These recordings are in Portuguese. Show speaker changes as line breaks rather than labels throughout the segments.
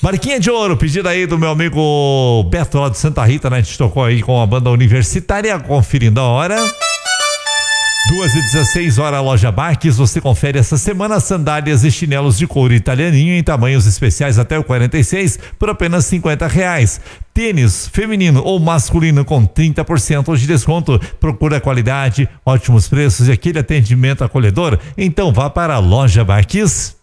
Marquinha de Ouro, pedido aí do meu amigo Beto lá de Santa Rita, né? A gente tocou aí com a banda universitária, conferindo a hora. 2h16, hora Loja Marques. Você confere essa semana sandálias e chinelos de couro italianinho em tamanhos especiais até o 46 por apenas R$50. Tênis feminino ou masculino com 30% de desconto. Procura qualidade, ótimos preços e aquele atendimento acolhedor. Então vá para a Loja Marques.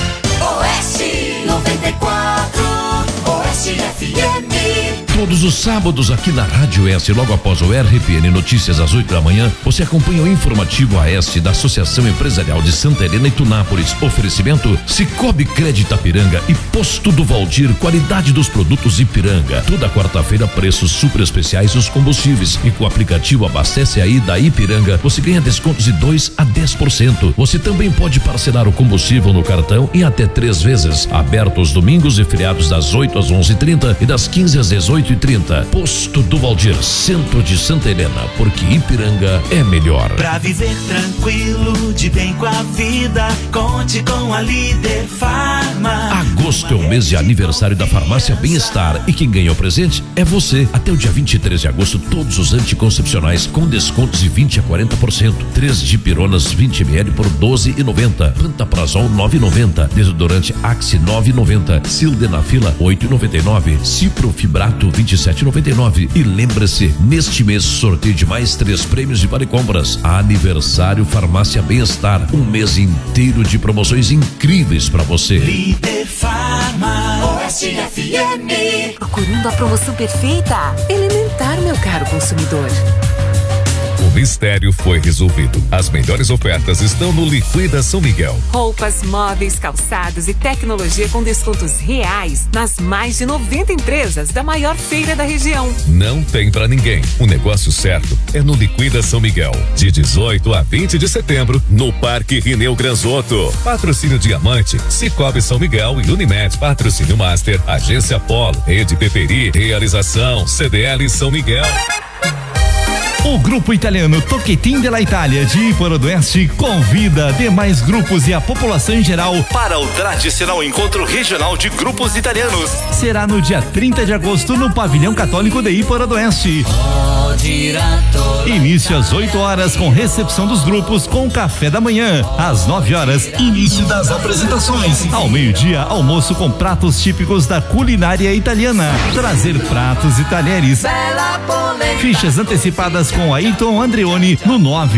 Oeste 94, Oeste FM.
Todos os sábados aqui na Rádio Oeste, logo após o RPN Notícias às 8 da manhã, você acompanha o informativo Oeste da Associação Empresarial de Santa Helena e Tunápolis. Oferecimento Cicobi Crédito Ipiranga e Posto do Valdir, qualidade dos produtos Ipiranga. Toda quarta-feira, preços super especiais dos combustíveis. E com o aplicativo Abastece Aí da Ipiranga, você ganha descontos de 2 a 10%. Você também pode parcelar o combustível no cartão em até 3 vezes. Aberto os domingos e feriados das 8 às 11h30 e das 15 às 18h30. Posto do Valdir, centro de Santa Helena, porque Ipiranga é melhor.
Pra viver tranquilo, de bem com a vida, conte com a Líder Farma.
Agosto é o mês de aniversário da Farmácia Bem-Estar e quem ganha o presente é você. Até o dia 23 de agosto, todos os anticoncepcionais com descontos de 20 a 40%. 3 dipironas 20 ml por R$12,90. Pantaprazol 9,90. Desodorante Axe 9,90. Sildenafila 8,99. Ciprofibrato 27,99. E lembre-se, neste mês sorteio de mais 3 prêmios de vale compras. Aniversário Farmácia Bem-Estar, um mês inteiro de promoções incríveis para você.
Líder Farma,
Oeste FM.
Procurando a promoção perfeita? Elementar, meu caro consumidor.
O mistério foi resolvido. As melhores ofertas estão no Liquida São Miguel.
Roupas, móveis, calçados e tecnologia com descontos reais nas mais de 90 empresas da maior feira da região.
Não tem pra ninguém. O negócio certo é no Liquida São Miguel. De 18 a 20 de setembro, no Parque Rineu Granzotto. Patrocínio Diamante, Cicobi São Miguel e Unimed. Patrocínio Master, Agência Polo, Rede Peperi, Realização CDL São Miguel.
O grupo italiano Tocchetin della Itália de Iporã do Oeste convida demais grupos e a população em geral para o tradicional encontro regional de grupos italianos. Será no dia 30 de agosto no Pavilhão Católico de Iporã do Oeste. Início às 8 horas com recepção dos grupos com café da manhã. Às 9 horas, início das apresentações. Ao meio-dia, almoço com pratos típicos da culinária italiana. Trazer pratos e talheres. Fichas antecipadas com Ayrton Andreoni no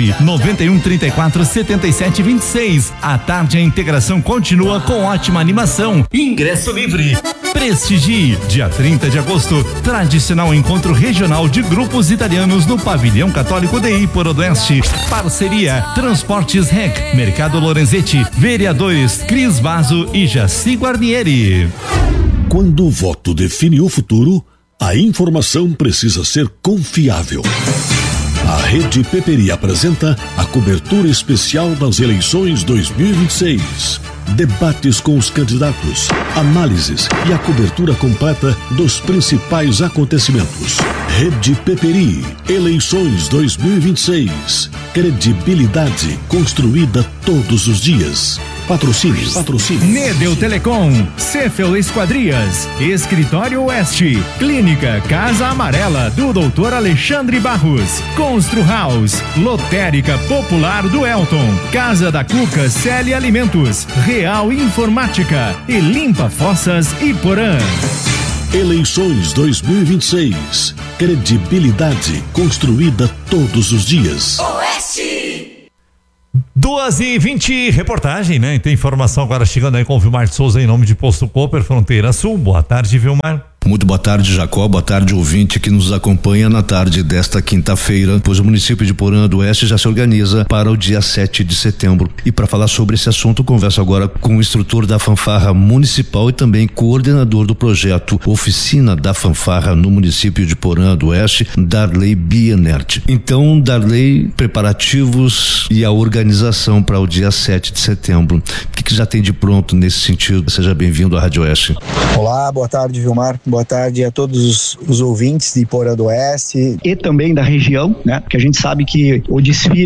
991347726. À tarde a integração continua com ótima animação. Ingresso livre. Prestigie. Dia 30 de agosto, tradicional encontro regional de grupos italianos no Pavilhão Católico de Iporã do Oeste. Parceria Transportes Rec, Mercado Lorenzetti, Vereadores Cris Vaso e Jaci Guarnieri.
Quando o voto define o futuro, a informação precisa ser confiável. A Rede Peperi apresenta a cobertura especial das eleições 2026. Debates com os candidatos, análises e a cobertura completa dos principais acontecimentos. Rede Peperi, eleições 2026. Credibilidade construída todos os dias. Patrocínio.
Nedel Telecom, Cefel Esquadrias, Escritório Oeste, Clínica Casa Amarela do Dr. Alexandre Barros, Constru House, Lotérica Popular do Elton, Casa da Cuca Célia Alimentos, Real Informática e Limpa Fossas Iporã.
Eleições 2026. Credibilidade construída todos os dias.
Oeste.
2h20, reportagem, né? Tem informação agora chegando aí com o Vilmar de Souza em nome de Posto Cooper, Fronteira Sul. Boa tarde, Vilmar.
Muito boa tarde, Jacó. Boa tarde, ouvinte que nos acompanha na tarde desta quinta-feira, pois o município de Iporã do Oeste já se organiza para o dia 7 de setembro. E para falar sobre esse assunto, converso agora com o instrutor da Fanfarra Municipal e também coordenador do projeto Oficina da Fanfarra no município de Iporã do Oeste, Darley Bienert. Então, Darley, preparativos e a organização para o dia 7 de setembro. O que já tem de pronto nesse sentido? Seja bem-vindo à Rádio Oeste.
Olá, boa tarde, Vilmar. Boa tarde a todos os ouvintes de Porã do Oeste e também da região, né? Porque a gente sabe que o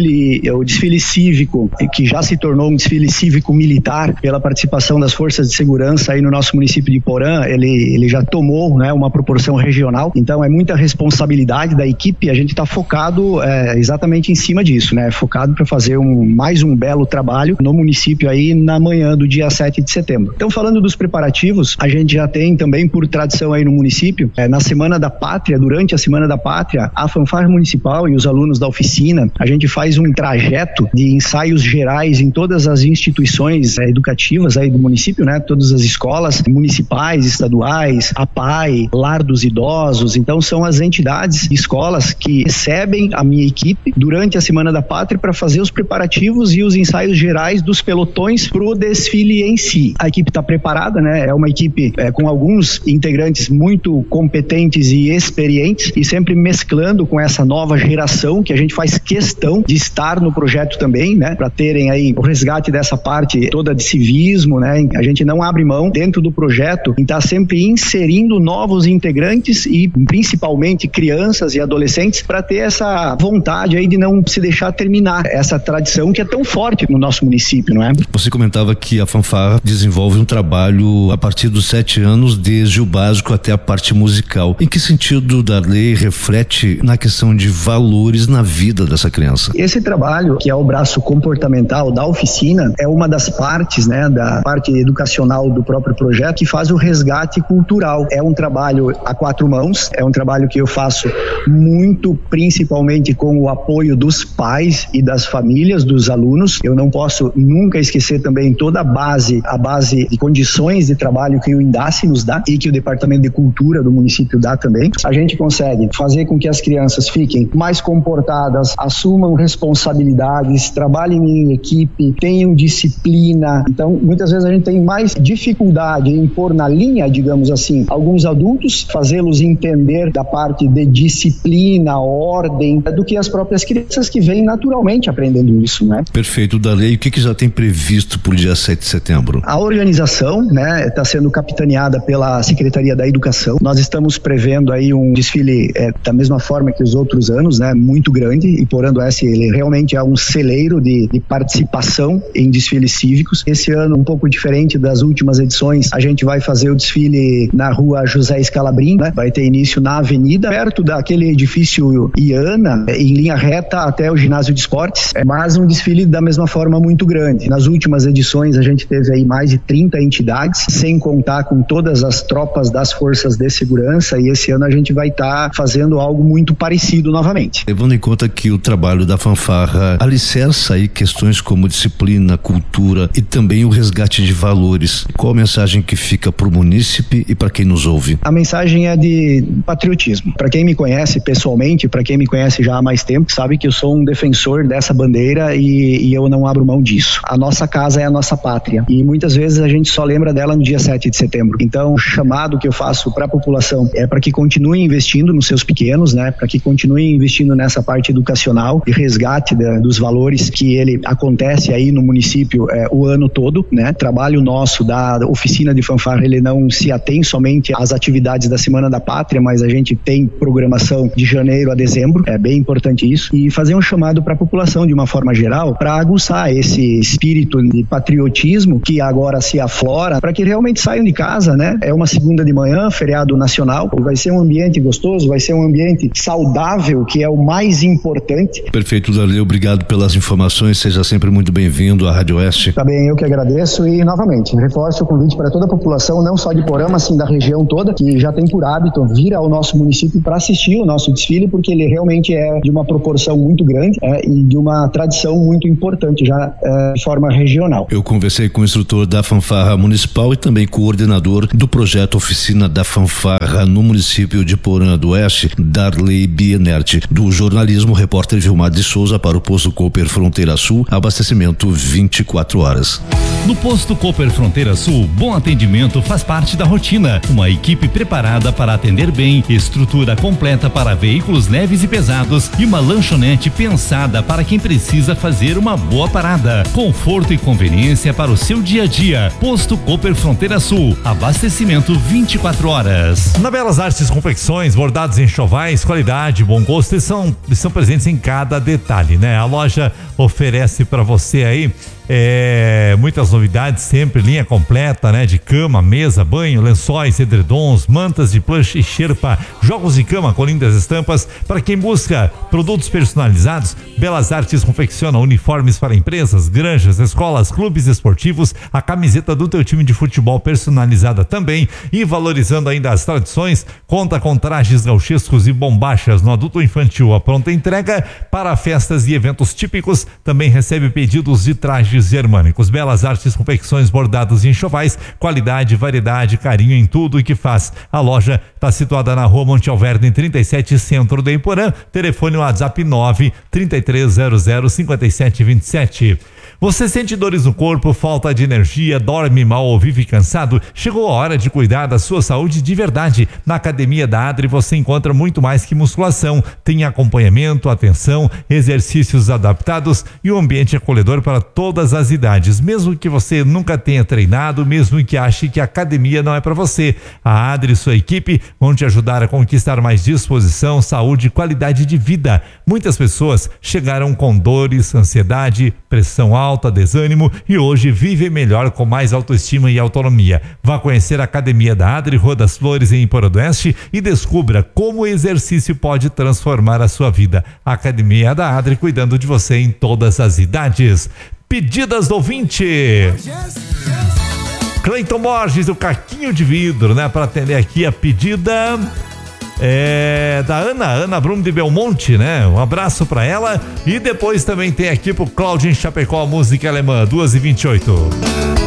desfile cívico, que já se tornou um desfile cívico-militar pela participação das forças de segurança aí no nosso município de Porã, ele já tomou, né, uma proporção regional. Então é muita responsabilidade da equipe. A gente está focado exatamente em cima disso, né? Focado para fazer mais um belo trabalho no município aí na manhã do dia 7 de setembro. Então, falando dos preparativos, a gente já tem também por tradição aí no município, na Semana da Pátria, durante a Semana da Pátria, a fanfarra municipal e os alunos da oficina, a gente faz um trajeto de ensaios gerais em todas as instituições educativas aí do município, né? Todas as escolas municipais, estaduais, APAI, Lar dos Idosos. Então, são as entidades e escolas que recebem a minha equipe durante a Semana da Pátria para fazer os preparativos e os ensaios gerais dos pelotões pro desfile em si. A equipe está preparada, né? É uma equipe com alguns integrantes muito competentes e experientes e sempre mesclando com essa nova geração que a gente faz questão de estar no projeto também, né? Para terem aí o resgate dessa parte toda de civismo, né? A gente não abre mão dentro do projeto em estar sempre inserindo novos integrantes e principalmente crianças e adolescentes para ter essa vontade aí de não se deixar terminar essa tradição que é tão forte no nosso município, não é?
Você comentava que a fanfarra desenvolve um trabalho a partir dos 7 anos, desde o básico até a parte musical. Em que sentido da lei reflete na questão de valores na vida dessa criança?
Esse trabalho, que é o braço comportamental da oficina, é uma das partes, né, da parte educacional do próprio projeto, que faz o resgate cultural. É um trabalho a 4 mãos, é um trabalho que eu faço muito, principalmente com o apoio dos pais e das famílias dos alunos. Eu não posso nunca esquecer também toda a base de condições de trabalho que o INDACE nos dá e que o Departamento de Cultura do município dá também. A gente consegue fazer com que as crianças fiquem mais comportadas, assumam responsabilidades, trabalhem em equipe, tenham disciplina. Então, muitas vezes a gente tem mais dificuldade em pôr na linha, digamos assim, alguns adultos, fazê-los entender da parte de disciplina, ordem, do que as próprias crianças que vêm naturalmente aprendendo isso, né?
Perfeito, Darley. O que já tem previsto para o dia 7 de setembro?
A organização, né, está sendo capitaneada pela Secretaria da Educação. Nós estamos prevendo aí um desfile da mesma forma que os outros anos, né, muito grande, e Porã do Oeste, ele realmente é um celeiro de participação em desfiles cívicos. Esse ano, um pouco diferente das últimas edições, a gente vai fazer o desfile na rua José Scalabrin, né? Vai ter início na avenida, perto daquele edifício Iana, em linha reta até o ginásio de esportes, mas um desfile da mesma forma muito grande. Nas últimas edições a gente teve aí mais de 30 entidades, sem contar com todas as tropas das forças de segurança, e esse ano a gente vai estar fazendo algo muito parecido novamente.
Levando em conta que o trabalho da fanfarra alicerça aí questões como disciplina, cultura e também o resgate de valores, qual a mensagem que fica para o munícipe e para quem nos ouve?
A mensagem é de patriotismo. Para quem me conhece pessoalmente, para quem me conhece já há mais tempo, sabe que eu sou um defensor dessa bandeira e eu não abro mão disso. A nossa casa é a nossa pátria e muitas vezes a gente só lembra dela no dia 7 de setembro. Então, o chamado que eu faço para a população é para que continue investindo nos seus pequenos, né? Para que continue investindo nessa parte educacional e resgate dos valores que ele acontece aí no município o ano todo, né? Trabalho nosso da oficina de fanfarra, ele não se atém somente às atividades da Semana da Pátria, mas a gente tem programação de janeiro a dezembro, é bem importante isso, e fazer um chamado para a população de uma forma geral, para aguçar esse espírito de patriotismo que agora se aflora, para que realmente saiam de casa, né? É uma segunda de manhã, feriado nacional, vai ser um ambiente gostoso, vai ser um ambiente saudável, que é o mais importante.
Perfeito, Darley, obrigado pelas informações, seja sempre muito bem-vindo à Rádio Oeste.
Tá bem, eu que agradeço e novamente, reforço o convite para toda a população, não só de Porã, mas sim da região toda, que já tem por hábito vir ao nosso município para assistir o nosso desfile, porque ele realmente é de uma proporção muito grande e de uma tradição muito importante já de forma regional.
Eu conversei com o instrutor da fanfarra municipal e também coordenador do projeto Oficina da Fanfarra no município de Porã do Oeste, Darley Bienert. Do jornalismo, repórter Vilmar de Souza para o Posto Cooper Fronteira Sul, abastecimento 24 horas.
No Posto Cooper Fronteira Sul, bom atendimento faz parte da rotina. Uma equipe preparada para atender bem, estrutura completa para veículos leves e pesados e uma lanchonete pensada para quem precisa fazer uma boa parada. Conforto e conveniência para o seu dia a dia. Posto Cooper Fronteira Sul, abastecimento 24 horas.
Na Belas Artes Confecções, bordados em enxovais, qualidade, bom gosto, e são presentes em cada detalhe, né? A loja oferece para você aí muitas novidades, sempre linha completa, né? De cama, mesa, banho, lençóis, edredons, mantas de plush e sherpa, jogos de cama com lindas estampas. Para quem busca produtos personalizados, Belas Artes confecciona uniformes para empresas, granjas, escolas, clubes esportivos, a camiseta do teu time de futebol personalizada também, e valorizando ainda as tradições, conta com trajes gauchescos e bombachas no adulto infantil. A pronta entrega para festas e eventos típicos, também recebe pedidos de trajes germânicos. Belas Artes Confecções, bordados em enxovais, qualidade, variedade, carinho em tudo que faz. A loja está situada na rua Monte Alverne 37, centro de Iporã. Telefone WhatsApp 9-3300-5727. Você sente dores no corpo, falta de energia, dorme mal ou vive cansado? Chegou a hora de cuidar da sua saúde de verdade. Na Academia da Adri você encontra muito mais que musculação. Tem acompanhamento, atenção, exercícios adaptados e um ambiente acolhedor para todas as idades. Mesmo que você nunca tenha treinado, mesmo que ache que a academia não é para você, a Adri e sua equipe vão te ajudar a conquistar mais disposição, saúde e qualidade de vida. Muitas pessoas chegaram com dores, ansiedade, pressão alta, desânimo e hoje vivem melhor com mais autoestima e autonomia. Vá conhecer a Academia da Adri, Rua das Flores, em Iporã do Oeste, e descubra como o exercício pode transformar a sua vida. A Academia da Adri, cuidando de você em todas as idades. Pedidas do ouvinte. Cleiton Borges, o caquinho de vidro, né? Para atender aqui a pedida da Ana Brum de Belmonte, né? Um abraço para ela. E depois também tem aqui pro Claudinho Chapecó, a música alemã, 2h28.